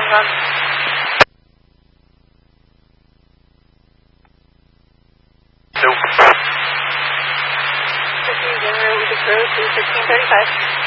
run. Nope. Proceed en route with approach to 1635.